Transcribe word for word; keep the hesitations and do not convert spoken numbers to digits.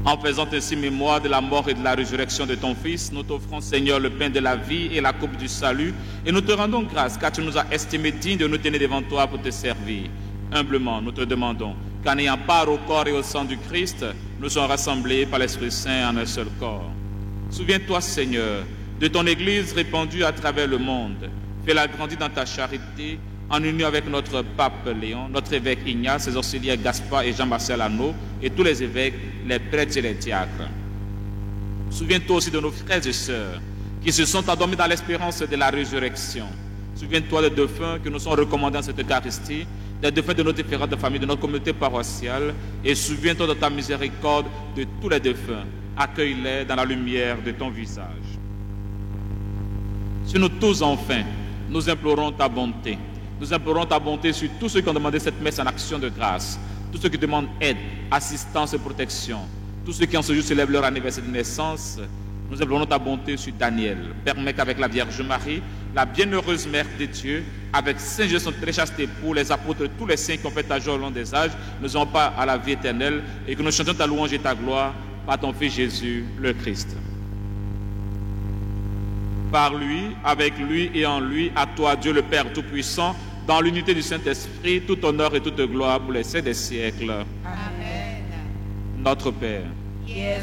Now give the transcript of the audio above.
En faisant ainsi mémoire de la mort et de la résurrection de ton Fils, nous t'offrons, Seigneur, le pain de la vie et la coupe du salut, et nous te rendons grâce, car tu nous as estimés dignes de nous tenir devant toi pour te servir. Humblement, nous te demandons qu'en ayant part au corps et au sang du Christ, nous soyons rassemblés par l'Esprit Saint en un seul corps. Souviens-toi, Seigneur, de ton Église répandue à travers le monde. Fais-la grandir dans ta charité, en union avec notre pape Léon, notre évêque Ignace, ses auxiliaires Gaspard et Jean-Marcel Anneau, et tous les évêques, les prêtres et les diacres. Souviens-toi aussi de nos frères et sœurs qui se sont endormis dans l'espérance de la résurrection. Souviens-toi des défunts que nous sommes recommandés dans cette Eucharistie, des défunts de nos différentes familles, de notre communauté paroissiale, et souviens-toi de ta miséricorde de tous les défunts. Accueille-les dans la lumière de ton visage. Sur nous tous, enfin, nous implorons ta bonté. Nous implorons ta bonté sur tous ceux qui ont demandé cette messe en action de grâce, tous ceux qui demandent aide, assistance et protection, tous ceux qui en ce jour célèbrent leur anniversaire de naissance. Nous implorons ta bonté sur Daniel. Permets qu'avec la Vierge Marie, la bienheureuse Mère de Dieu, avec Saint Jésus, son très chaste époux, les apôtres, tous les saints qui ont fait ta joie au long des âges, ne soient pas à la vie éternelle, et que nous chantions ta louange et ta gloire par ton Fils Jésus, le Christ. Par lui, avec lui et en lui, à toi, Dieu le Père Tout-Puissant, dans l'unité du Saint-Esprit, tout honneur et toute gloire pour les siècles des siècles. Amen. Notre Père, Qui es